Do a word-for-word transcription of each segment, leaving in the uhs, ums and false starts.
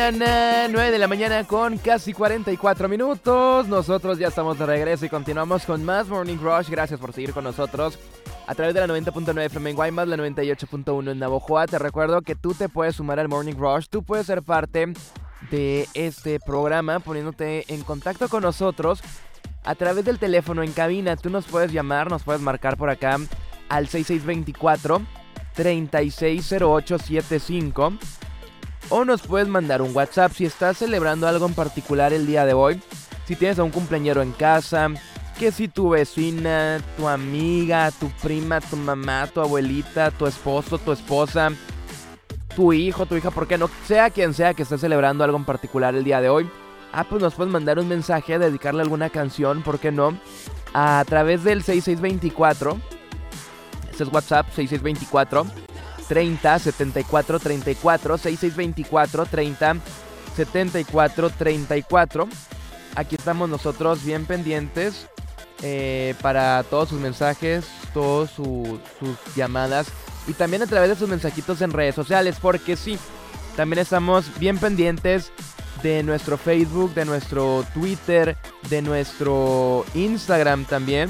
nueve de la mañana con casi cuarenta y cuatro minutos. Nosotros ya estamos de regreso y continuamos con más Morning Rush. Gracias por seguir con nosotros a través de la noventa punto nueve F M en Guaymas, la noventa y ocho punto uno en Navojoa. Te recuerdo que tú te puedes sumar al Morning Rush. Tú puedes ser parte de este programa poniéndote en contacto con nosotros a través del teléfono en cabina. Tú nos puedes llamar, nos puedes marcar por acá al seis seis dos cuatro, tres seis cero ocho siete cinco. O nos puedes mandar un WhatsApp si estás celebrando algo en particular el día de hoy. Si tienes a un cumpleañero en casa, que si tu vecina, tu amiga, tu prima, tu mamá, tu abuelita, tu esposo, tu esposa, tu hijo, tu hija, ¿por qué no? Sea quien sea que esté celebrando algo en particular el día de hoy. Ah, pues nos puedes mandar un mensaje, dedicarle alguna canción, ¿por qué no? A través del seis seis dos cuatro. Ese es WhatsApp, seis seis dos cuatro. treinta setenta y cuatro treinta y cuatro, seis seis dos cuatro, treinta setenta y cuatro treinta y cuatro. Aquí estamos nosotros bien pendientes eh, para todos sus mensajes, todas su, sus llamadas y también a través de sus mensajitos en redes sociales, porque sí, también estamos bien pendientes de nuestro Facebook, de nuestro Twitter, de nuestro Instagram también.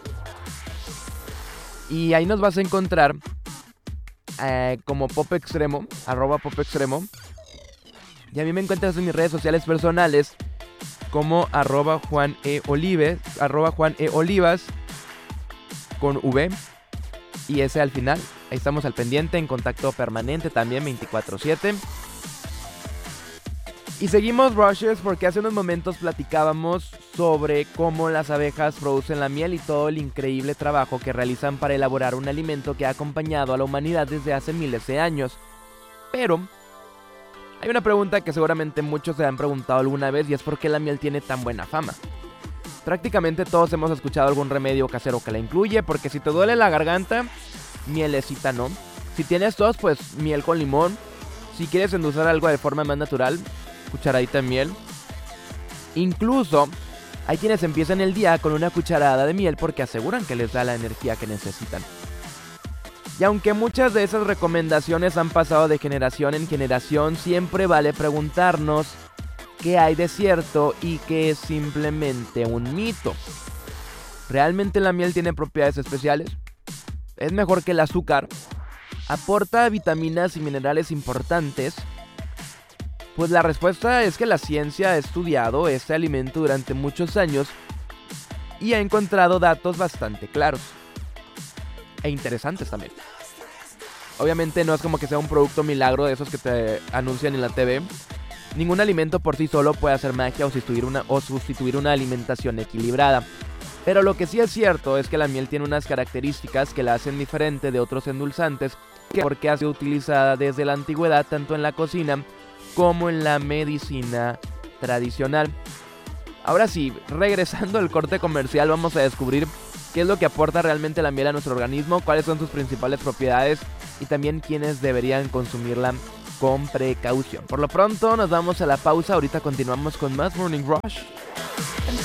Y ahí nos vas a encontrar Eh, como Pop Extremo, arroba Pop Extremo. Y a mí me encuentras en mis redes sociales personales como arroba Juan E. Olives, arroba Juan E. Olivas con V y S al final. Ahí estamos al pendiente, en contacto permanente también veinticuatro siete. Y seguimos Rushes porque hace unos momentos platicábamos sobre cómo las abejas producen la miel y todo el increíble trabajo que realizan para elaborar un alimento que ha acompañado a la humanidad desde hace miles de años. Pero hay una pregunta que seguramente muchos se han preguntado alguna vez y es por qué la miel tiene tan buena fama. Prácticamente todos hemos escuchado algún remedio casero que la incluye, porque si te duele la garganta, mielecita no. Si tienes tos, pues miel con limón. Si quieres endulzar algo de forma más natural, cucharadita de miel. Incluso hay quienes empiezan el día con una cucharada de miel porque aseguran que les da la energía que necesitan. Y aunque muchas de esas recomendaciones han pasado de generación en generación, siempre vale preguntarnos qué hay de cierto y qué es simplemente un mito. ¿Realmente la miel tiene propiedades especiales? ¿Es mejor que el azúcar? ¿Aporta vitaminas y minerales importantes? Pues la respuesta es que la ciencia ha estudiado este alimento durante muchos años y ha encontrado datos bastante claros e interesantes también. Obviamente no es como que sea un producto milagro de esos que te anuncian en la T V. Ningún alimento por sí solo puede hacer magia o sustituir una, o sustituir una alimentación equilibrada. Pero lo que sí es cierto es que la miel tiene unas características que la hacen diferente de otros endulzantes, porque ha sido utilizada desde la antigüedad tanto en la cocina como en la medicina tradicional. Ahora sí, regresando al corte comercial, vamos a descubrir qué es lo que aporta realmente la miel a nuestro organismo, cuáles son sus principales propiedades y también quiénes deberían consumirla con precaución. Por lo pronto nos vamos a la pausa, ahorita continuamos con más Morning Rush.